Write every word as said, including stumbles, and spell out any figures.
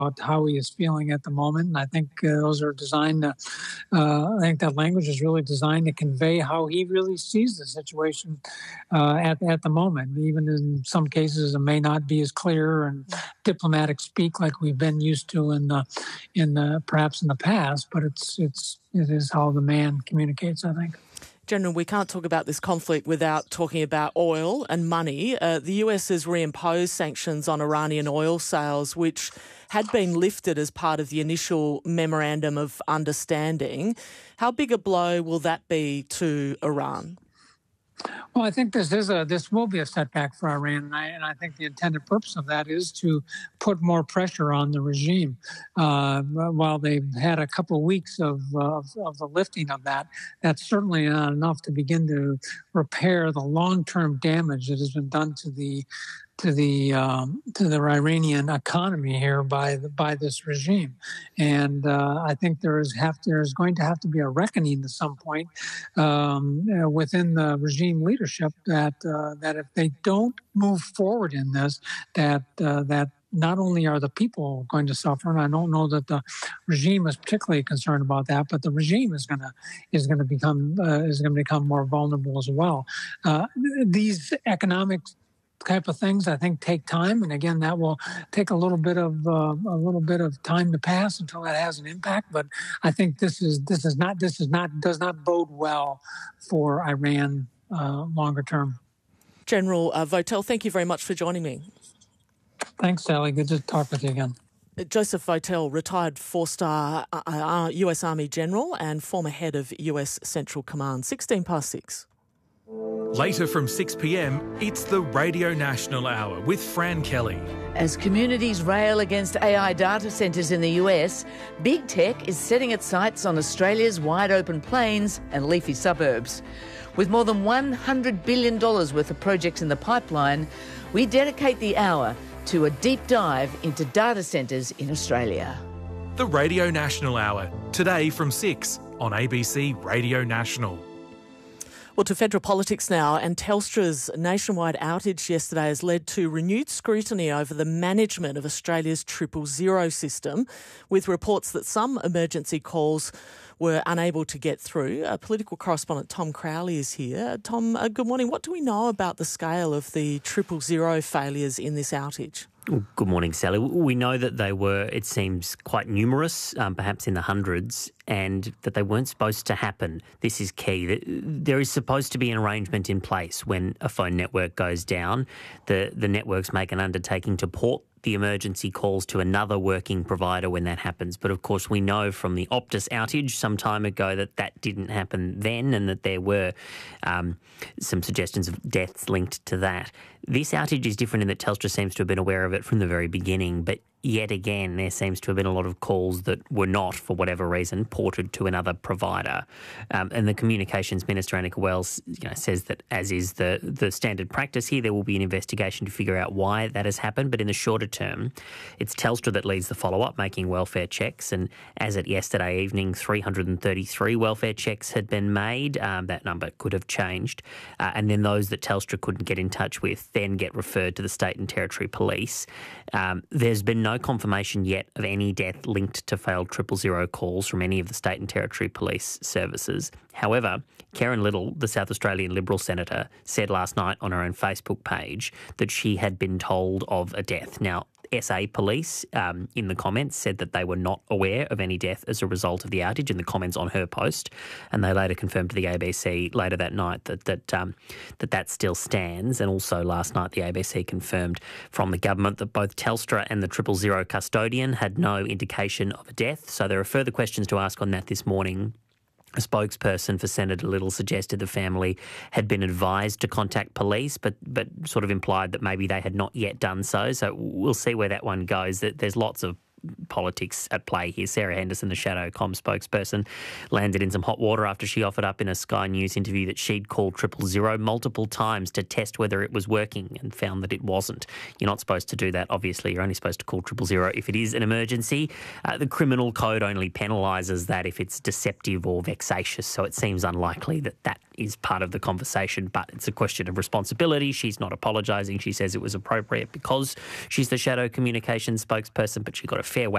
how he is feeling at the moment. And I think uh, those are designed to, uh, I think that language is really designed to convey how he really sees the situation uh, at, at the moment. Even in some cases, it may not be as clear and diplomatic speak like we've been used to in the, in the, perhaps in the past, but it's, it's, it is how the man communicates, I think. General, we can't talk about this conflict without talking about oil and money. Uh, the U S has reimposed sanctions on Iranian oil sales, which had been lifted as part of the initial memorandum of understanding. How big a blow will that be to Iran? Well, I think this is a this will be a setback for Iran, and I, and I think the intended purpose of that is to put more pressure on the regime. Uh, while they've had a couple of weeks of, uh, of of the lifting of that, that's certainly not enough to begin to repair the long-term damage that has been done to the to the um, to the Iranian economy here by the, by this regime, and uh, I think there is have there's going to have to be a reckoning at some point um, uh, within the regime leadership that uh, that if they don't move forward in this, that uh, that not only are the people going to suffer, and I don't know that the regime is particularly concerned about that, but the regime is going to is going to become uh, is going to become more vulnerable as well. Uh, these economic type of things, I think, take time, and again, that will take a little bit of uh, a little bit of time to pass until that has an impact. But I think this is this is not this is not does not bode well for Iran uh, longer term. General uh, Votel, thank you very much for joining me. Thanks, Sally. Good to talk with you again. Joseph Votel, retired four-star uh, uh, U S Army general and former head of U S Central Command. sixteen past six. Later from six p m, it's the Radio National Hour with Fran Kelly. As communities rail against A I data centres in the U S, big tech is setting its sights on Australia's wide-open plains and leafy suburbs. With more than one hundred billion dollars worth of projects in the pipeline, we dedicate the hour to a deep dive into data centres in Australia. The Radio National Hour, today from six on A B C Radio National. Well, to federal politics now, and Telstra's nationwide outage yesterday has led to renewed scrutiny over the management of Australia's triple zero system, with reports that some emergency calls were unable to get through. Uh, political correspondent Tom Crowley is here. Tom, uh, good morning. What do we know about the scale of the triple zero failures in this outage? Good morning, Sally. We know that they were, it seems, quite numerous, um, perhaps in the hundreds, and that they weren't supposed to happen. This is key. There is supposed to be an arrangement in place when a phone network goes down. The, the networks make an undertaking to port the emergency calls to another working provider when that happens. But of course, we know from the Optus outage some time ago that that didn't happen then, and that there were um, some suggestions of deaths linked to that. This outage is different in that Telstra seems to have been aware of it from the very beginning, but yet again, there seems to have been a lot of calls that were not, for whatever reason, ported to another provider. Um, and the Communications Minister, Annika Wells, you know, says that, as is the, the standard practice here, there will be an investigation to figure out why that has happened. But in the shorter term, it's Telstra that leads the follow-up, making welfare checks. And as at yesterday evening, three hundred thirty-three welfare checks had been made. Um, that number could have changed. Uh, and then those that Telstra couldn't get in touch with then get referred to the State and Territory Police. Um, there's been no confirmation yet of any death linked to failed triple zero calls from any of the State and Territory Police services. However, Karen Little, the South Australian Liberal Senator, said last night on her own Facebook page that she had been told of a death. Now, S A Police, um, in the comments, said that they were not aware of any death as a result of the outage in the comments on her post, and they later confirmed to the A B C later that night that that um, that, that still stands. And also last night the A B C confirmed from the government that both Telstra and the triple zero custodian had no indication of a death. So there are further questions to ask on that this morning. A spokesperson for Senator Little suggested the family had been advised to contact police, but but sort of implied that maybe they had not yet done so. So we'll see where that one goes. There's lots of politics at play here. Sarah Henderson, the Shadow Com spokesperson, landed in some hot water after she offered up in a Sky News interview that she'd called triple zero multiple times to test whether it was working and found that it wasn't. You're not supposed to do that, obviously. You're only supposed to call triple zero if it is an emergency. Uh, the criminal code only penalises that if it's deceptive or vexatious, so it seems unlikely that that is part of the conversation, but it's a question of responsibility. She's not apologising. She says it was appropriate because she's the Shadow Communications spokesperson, but she got a Fair